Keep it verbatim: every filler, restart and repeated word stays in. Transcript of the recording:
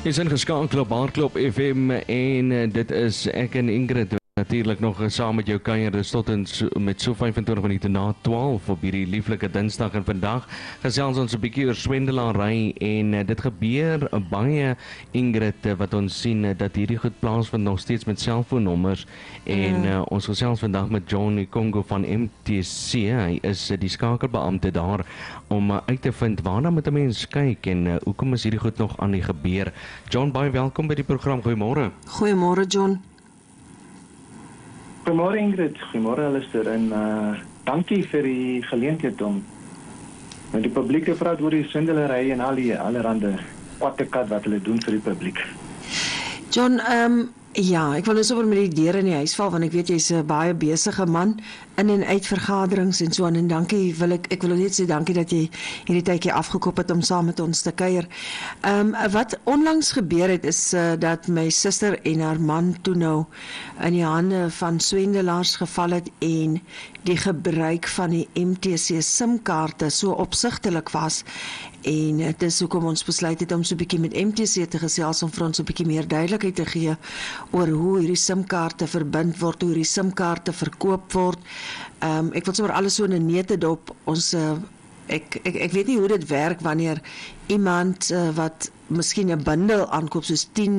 Jy is ingeskakel op Hardklop F M en uh, dit is ek en Ingrid natuurlik nog uh, saam met jou kuier dis tot in so, met so vyfentwintig minute na twaalf op hierdie lieflike Dinsdag en vandag gesels ons 'n bietjie oor swendelaarry en uh, dit gebeur uh, baie Ingrid uh, wat ons sien uh, dat hierdie goed plaasvind nog steeds met selfoonnommers en uh, ons gesels vandag met John Kongo van M T C. Hy is uh, die skakelbeampte daar om uh, uit te vind waarna moet 'n mens kyk en uh, hoekom is hierdie goed nog aan die gebeur. John, baie welkom by die program. Goeiemôre. Goeiemôre John. Goeiemôre Ingrid, goeiemôre Alistair en uh, dankie vir die geleentheid om met die publiek te praat oor die swendelery en al die allerhande kwattekat wat hulle doen vir die publiek. John, ehm um, ja, ek wil nou sommer met die deur in die huis val want ek weet jy's 'n baie besige man in en uit vergaderings en so aan en dankie wil ek ek wil net sê dankie dat jy hierdie tydjie afgekop het om saam met ons te kuier. Ehm um, wat onlangs gebeur het is uh, dat my suster en haar man toe nou in die hande van swendelaars geval het en die gebruik van die M T C SIM-kaarte so opsigtelik was. En dit is hoekom ons besluit het om so 'n bietjie met M T C te gesels om vir ons 'n bietjie meer duidelikheid te gee oor hoe hierdie SIM-kaarte verbind word, hoe hierdie SIM-kaarte verkoop word. Ehm um, ek wil sommer alles so in 'n neutedop. Ons uh, ek, ek ek weet nie hoe dit werk wanneer iemand uh, wat miskien 'n bundel aankoop soos tien